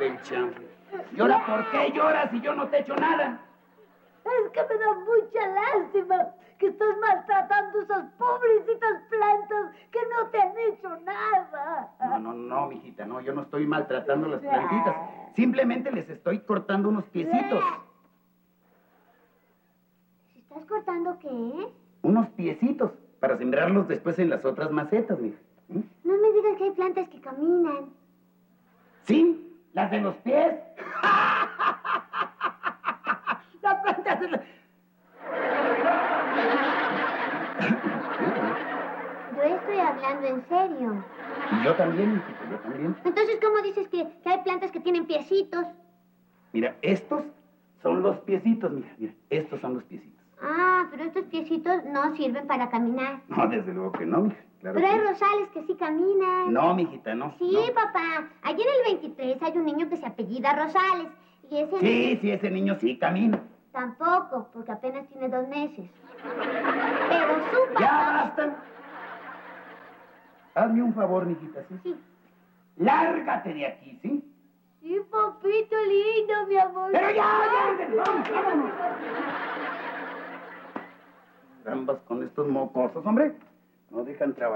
del chanfle. ¿Y ahora por qué lloras si yo no te he hecho nada? Es que me da mucha lástima que estás maltratando esas pobrecitas plantas que no te han hecho nada. No, mijita, no, yo no estoy maltratando las plantitas. Simplemente les estoy cortando unos piecitos. ¿Estás cortando qué? Unos piecitos para sembrarlos después en las otras macetas, mija. No me digas que hay plantas que caminan. Sí, las de los pies. Las plantas de los... Yo estoy hablando en serio. Y yo también, mijita, yo también. Entonces, ¿cómo dices que hay plantas que tienen piecitos? Mira, estos son los piecitos, mija. Mira, estos son los piecitos. Ah, pero estos piecitos no sirven para caminar. No, desde luego que no, mija. Claro Pero que hay no. rosales que sí caminan. No, mijita, no. Sí, no. papá. Allí en el 23 hay un niño que se apellida Rosales. Y ese Sí, niño... sí, ese niño sí camina. Tampoco, porque apenas tiene 2 meses. Pero su papá... ¡Ya basta! Hazme un favor, mijita, ¿sí? Sí. Lárgate de aquí, ¿sí? Sí, papito lindo, mi amor. ¡Pero vámonos! Ambas con estos mocosos, hombre. No dejan trabajar.